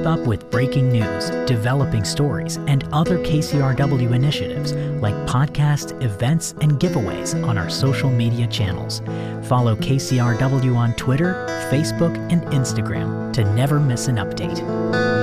up with breaking news, developing stories, and other KCRW initiatives like podcasts, events, and giveaways on our social media channels. Follow KCRW on Twitter, Facebook, and Instagram to never miss an update.